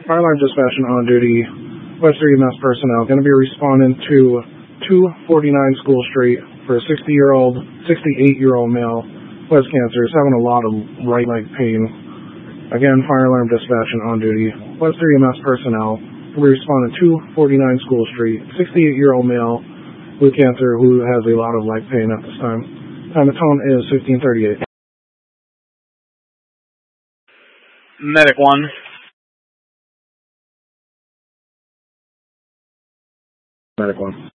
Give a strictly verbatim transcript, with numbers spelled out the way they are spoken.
Fire alarm dispatch and on duty. West three E M S personnel going to be responding to two forty-nine School Street for a sixty-year-old, sixty-eight-year-old male, breast cancer, is having a lot of right leg pain. Again, fire alarm dispatch and on duty. West three E M S personnel going to be responding to two forty-nine School Street, sixty-eight-year-old male with cancer who has a lot of leg pain at this time. Time of tone is fifteen thirty-eight. Medic one. Medic one.